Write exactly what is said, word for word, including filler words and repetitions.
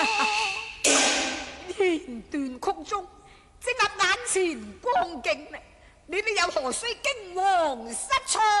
弦斷曲中，正合眼前光景，你哋又何須驚惶失措？